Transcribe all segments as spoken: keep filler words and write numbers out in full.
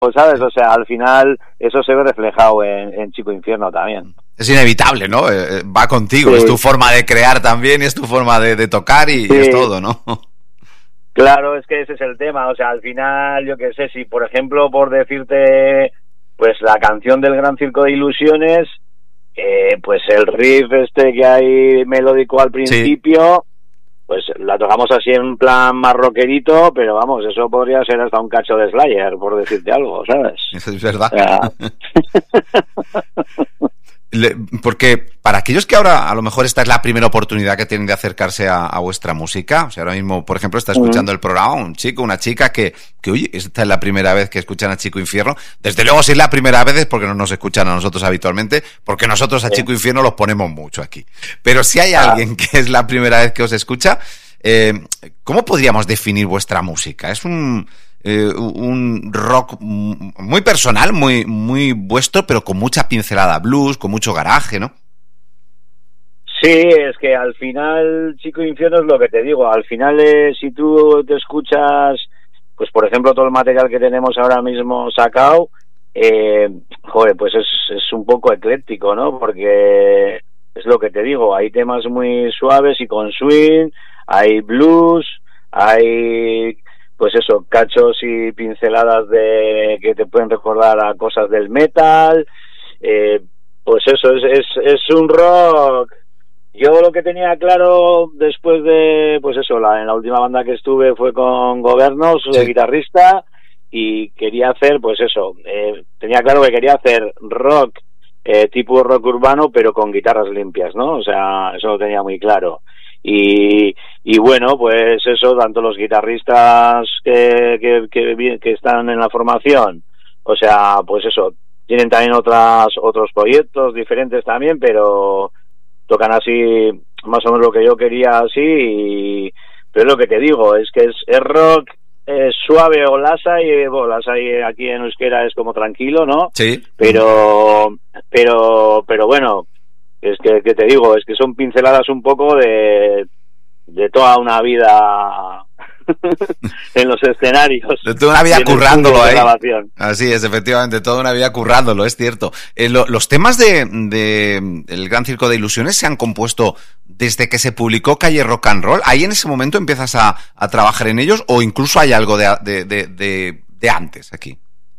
¿sabes? O sea, al final eso se ve reflejado en, en Chico Infierno también. Es inevitable, ¿no? Eh, va contigo, sí. Es tu forma de crear también, y es tu forma de, de tocar y, sí. y es todo, ¿no? Claro, es que ese es el tema, o sea, al final, yo qué sé, si por ejemplo, por decirte, pues la canción del Gran Circo de Ilusiones, eh, pues el riff este que hay melódico al principio, sí. pues la tocamos así en plan más rockerito, pero vamos, eso podría ser hasta un cacho de Slayer, por decirte algo, ¿sabes? Eso es verdad. O sea... Le, porque para aquellos que ahora a lo mejor esta es la primera oportunidad que tienen de acercarse a, a vuestra música, o sea, ahora mismo, por ejemplo, está escuchando uh-huh. el programa un chico, una chica que, que, oye, esta es la primera vez que escuchan a Chico Infierno. Desde luego, si es la primera vez es porque no nos escuchan a nosotros habitualmente, porque nosotros a sí. Chico Infierno los ponemos mucho aquí. Pero si hay ah. alguien que es la primera vez que os escucha, eh, ¿cómo podríamos definir vuestra música? ¿Es un... Eh, un rock muy personal, muy muy vuestro, pero con mucha pincelada blues, con mucho garaje, ¿no? Sí, es que al final, Chico Infierno, es lo que te digo, al final eh, si tú te escuchas, pues por ejemplo todo el material que tenemos ahora mismo sacado, eh, joder, pues es, es un poco ecléctico, ¿no? Porque es lo que te digo, hay temas muy suaves y con swing, hay blues, hay... pues eso, cachos y pinceladas de que te pueden recordar a cosas del metal, eh, pues eso, es, es, es un rock. Yo lo que tenía claro después de, pues eso, la, en la última banda que estuve fue con Gobernos, sí. de guitarrista, y quería hacer, pues eso, eh, tenía claro que quería hacer rock, eh, tipo rock urbano, pero con guitarras limpias, ¿no? O sea, eso lo tenía muy claro. Y, y bueno, pues eso, tanto los guitarristas que, que, que, que están en la formación, o sea, pues eso, tienen también otras otros proyectos diferentes también, pero tocan así más o menos lo que yo quería así, y, pero es lo que te digo, es que es, es rock eh, suave o lasa, y bueno, lasa y aquí en euskera es como tranquilo, ¿no? Sí. Pero, pero, pero bueno, es que, que te digo, es que son pinceladas un poco de, de toda una vida en los escenarios. De toda una vida currándolo ahí. Así es, efectivamente, toda una vida currándolo, es cierto. Eh, lo, los temas de, de El Gran Circo de Ilusiones se han compuesto desde que se publicó Calle Rock and Roll. ¿Ahí en ese momento empiezas a, a trabajar en ellos, o incluso hay algo de, de, de, de, de antes aquí?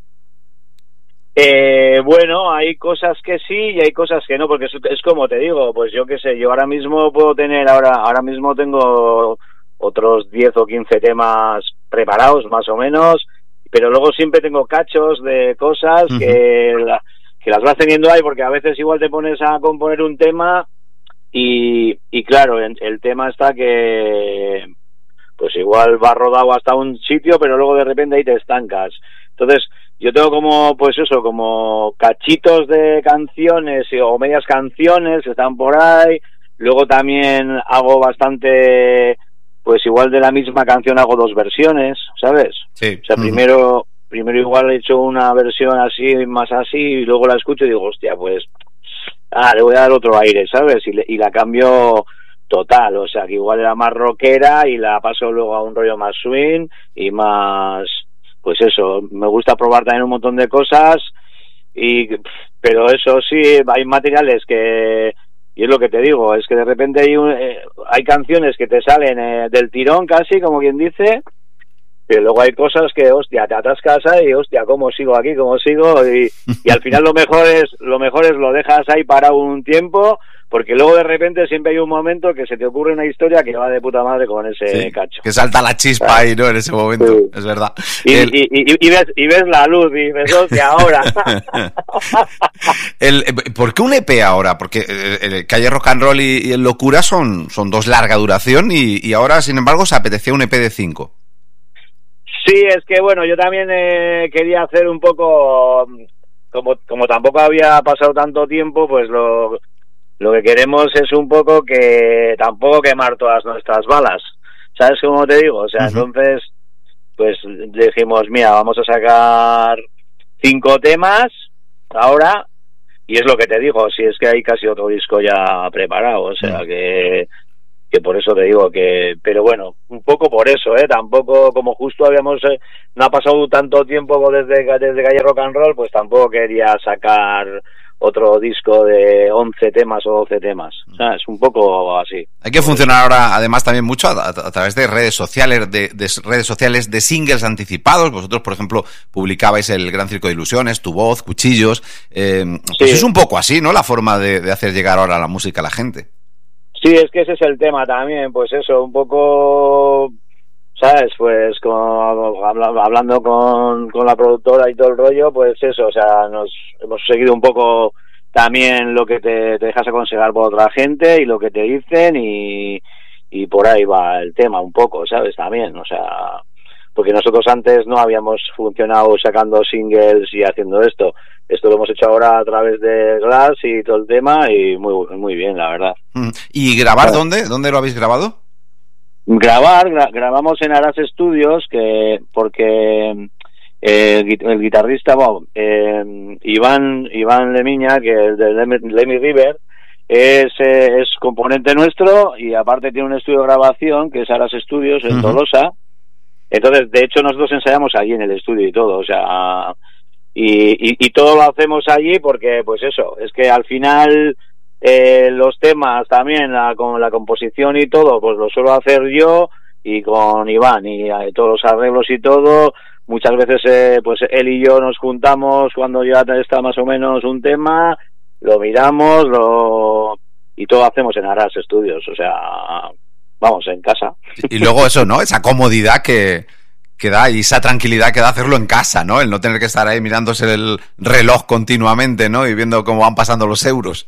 Eh, bueno, hay cosas que sí y hay cosas que no, porque es, es como te digo, pues yo qué sé, yo ahora mismo puedo tener, ahora ahora mismo tengo otros diez o quince temas preparados, más o menos, pero luego siempre tengo cachos de cosas uh-huh. que, la, que las vas teniendo ahí, porque a veces igual te pones a componer un tema y, y claro, el, el tema está que pues igual va rodado hasta un sitio, pero luego de repente ahí te estancas. Entonces, yo tengo como, pues eso, como cachitos de canciones o medias canciones que están por ahí. Luego también hago bastante, pues igual de la misma canción hago dos versiones, ¿sabes? Sí. O sea, uh-huh. primero primero igual he hecho una versión así, más así, y luego la escucho y digo, hostia, pues, ah, le voy a dar otro aire, ¿sabes? Y, le, y la cambio total, o sea, que igual era más rockera y la paso luego a un rollo más swing y más... Pues eso, me gusta probar también un montón de cosas, y pero eso sí, hay materiales que, y es lo que te digo, es que de repente hay un, eh, hay canciones que te salen eh, del tirón casi, como quien dice, pero luego hay cosas que, hostia, te atascas ahí, hostia, ¿cómo sigo aquí? ¿Cómo sigo? Y, y al final lo mejor es, lo mejor es lo dejas ahí parado un tiempo, porque luego de repente siempre hay un momento que se te ocurre una historia que va de puta madre con ese sí, cacho. Que salta la chispa ¿sabes? Ahí, ¿no? En ese momento, sí. Es verdad. Y, El... y, y, y, ves, y ves la luz y dices, hostia, ahora. el, ¿Por qué un E P ahora? Porque el, el Calle Rock and Roll y, y el Locura son, son dos larga duración, y, y ahora, sin embargo, se apetecía un E P de cinco. Sí, es que bueno, yo también eh, quería hacer un poco, como, como tampoco había pasado tanto tiempo, pues lo... Lo que queremos es un poco que tampoco quemar todas nuestras balas, ¿sabes cómo te digo? O sea, uh-huh. entonces, pues dijimos, mira, vamos a sacar cinco temas ahora, y es lo que te digo, si es que hay casi otro disco ya preparado, o sea, uh-huh. que que por eso te digo que, pero bueno, un poco por eso, eh, tampoco, como justo habíamos, eh, no ha pasado tanto tiempo desde, desde Calle Rock and Roll, pues tampoco quería sacar otro disco de once temas o doce temas, o sea, es un poco así. Hay que funcionar ahora, además, también mucho a, a través de redes sociales, de, de redes sociales, de singles anticipados. Vosotros, por ejemplo, publicabais el Gran Circo de Ilusiones, Tu Voz, Cuchillos, eh, pues sí. Es un poco así, ¿no?, la forma de, de hacer llegar ahora la música a la gente. Sí, es que ese es el tema también, pues eso, un poco, ¿sabes? Pues con, hablando con, con la productora y todo el rollo, pues eso, o sea, nos hemos seguido un poco también lo que te, te dejas aconsejar por otra gente y lo que te dicen y, y por ahí va el tema un poco, ¿sabes? También, o sea, porque nosotros antes no habíamos funcionado sacando singles y haciendo esto. Esto lo hemos hecho ahora a través de Glass y todo el tema y muy muy bien, la verdad. ¿Y grabar bueno, dónde? ¿Dónde lo habéis grabado? Grabar, gra grabamos en Aras Studios, que porque eh, el guitarrista, bueno, eh, Iván Iván Lemiña, que es de Lemmy River, es, eh, es componente nuestro y aparte tiene un estudio de grabación que es Aras Studios en uh-huh. Tolosa. Entonces, de hecho, nosotros ensayamos allí en el estudio y todo, o sea... Y, y, y todo lo hacemos allí porque, pues eso, es que al final eh, los temas también, la, con la composición y todo, pues lo suelo hacer yo y con Iván y eh, todos los arreglos y todo. Muchas veces, eh, pues él y yo nos juntamos cuando ya está más o menos un tema, lo miramos, lo y todo hacemos en Aras Studios, o sea, vamos, en casa. Y luego eso, ¿no? Esa comodidad que... que da y esa tranquilidad que da hacerlo en casa, ¿no? El no tener que estar ahí mirándose el reloj continuamente, ¿no? Y viendo cómo van pasando los euros.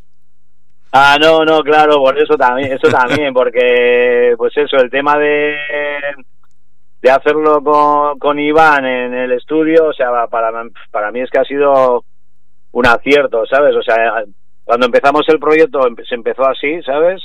Ah, no, no, claro, por eso también, eso también, porque, pues eso, el tema de de hacerlo con, con Iván en el estudio, o sea, para, para mí es que ha sido un acierto, ¿sabes? O sea, cuando empezamos el proyecto se empezó así, ¿sabes?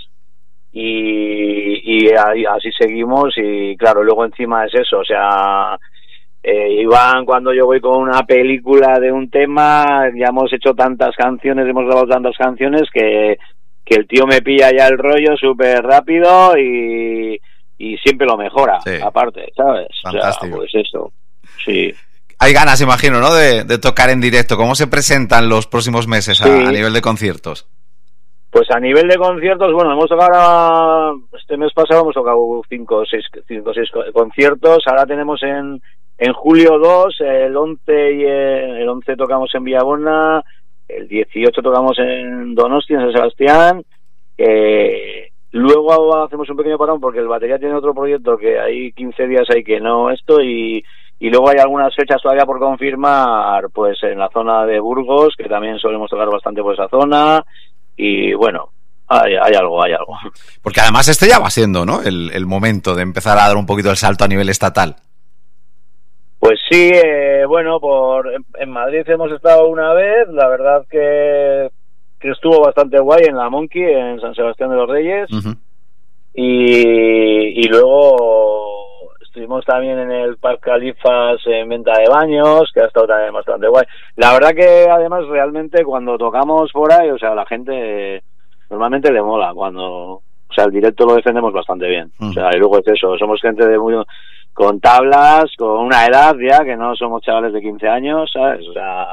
Y, y así seguimos y claro, luego encima es eso, o sea, eh, Iván, cuando yo voy con una película de un tema, ya hemos hecho tantas canciones, hemos grabado tantas canciones que, que el tío me pilla ya el rollo súper rápido y, y siempre lo mejora, sí. Aparte, ¿sabes? Fantástico. O sea, pues eso, sí. Hay ganas, imagino, ¿no?, de, de tocar en directo. ¿Cómo se presentan los próximos meses a, sí. a nivel de conciertos? Pues a nivel de conciertos, bueno, hemos tocado ahora, este mes pasado hemos tocado cinco o seis, cinco, seis conciertos, ahora tenemos en, en julio dos, el once y el, el once tocamos en Villabona, el dieciocho tocamos en Donosti, en San Sebastián, eh, luego hacemos un pequeño parón porque el batería tiene otro proyecto que hay quince días ahí que no esto y, y luego hay algunas fechas todavía por confirmar, pues en la zona de Burgos, que también solemos tocar bastante por esa zona. Y bueno, hay, hay algo, hay algo. Porque además este ya va siendo, ¿no?, el, el momento de empezar a dar un poquito el salto a nivel estatal. Pues sí, eh, bueno, por en, en Madrid hemos estado una vez, la verdad que, que estuvo bastante guay en la Monkey, en San Sebastián de los Reyes. Uh-huh. y, y luego estuvimos también en el Parque Califas en venta de baños, que ha estado también bastante guay. La verdad que además realmente cuando tocamos por ahí, o sea, la gente normalmente le mola cuando, o sea, el directo lo defendemos bastante bien. Uh-huh. O sea, y luego es eso, somos gente de muy con tablas, con una edad ya, que no somos chavales de quince años, ¿sabes? O sea...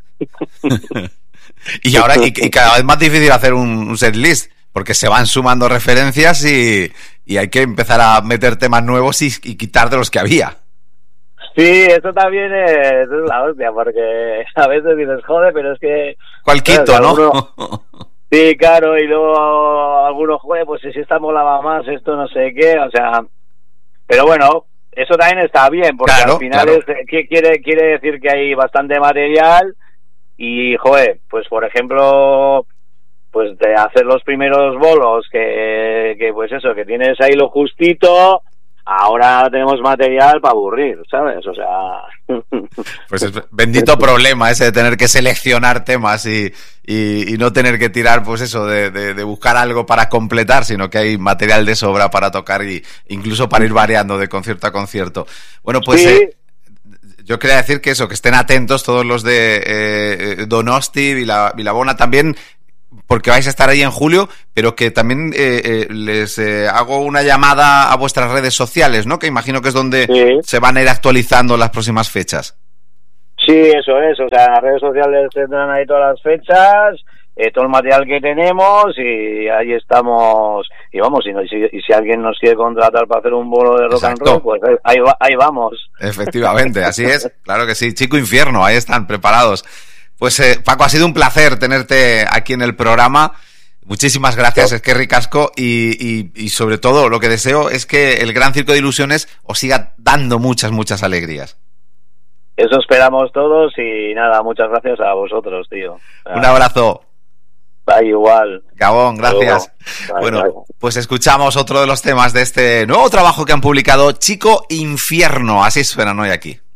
y ahora, y, y cada vez más difícil hacer un, un set list, porque se van sumando referencias y, y hay que empezar a meter temas nuevos y, y quitar de los que había. Sí, eso también es, es la hostia, porque a veces dices, joder, pero es que... ¿Cuál quito, no? Alguno, sí, claro, y luego algunos, joder, pues si esta molaba más, esto no sé qué, o sea... Pero bueno, eso también está bien, porque claro, al final claro. es, ¿qué quiere, quiere decir que hay bastante material y, joder, pues por ejemplo... pues de hacer los primeros bolos que, que pues eso, que tienes ahí lo justito, ahora tenemos material para aburrir, ¿sabes? O sea... Pues es bendito problema ese de tener que seleccionar temas y, y, y no tener que tirar, pues eso, de, de, de buscar algo para completar, sino que hay material de sobra para tocar y incluso para ir variando de concierto a concierto. Bueno, pues... Sí. Eh, yo quería decir que eso, que estén atentos todos los de eh, Donosti, Vila, Villabona también... porque vais a estar ahí en julio, pero que también eh, eh, les eh, hago una llamada a vuestras redes sociales, ¿no? Que imagino que es donde sí. se van a ir actualizando las próximas fechas. Sí, eso es, o sea, en las redes sociales tendrán ahí todas las fechas, eh, todo el material que tenemos y ahí estamos, y vamos, y, no, y, si, y si alguien nos quiere contratar para hacer un bolo de rock Exacto. and roll, pues ahí, va, ahí vamos. Efectivamente, así es, claro que sí, Chico Infierno, ahí están preparados. Pues eh, Paco, ha sido un placer tenerte aquí en el programa. Muchísimas gracias, sí. es que ricasco y, y, y sobre todo lo que deseo es que el Gran Circo de Ilusiones os siga dando muchas, muchas alegrías. Eso esperamos todos y nada, muchas gracias a vosotros, tío. Un abrazo. Bye, igual. Gabón, gracias. Bye, bueno, bye. Pues escuchamos otro de los temas de este nuevo trabajo que han publicado, Chico Infierno. Así suenan hoy aquí.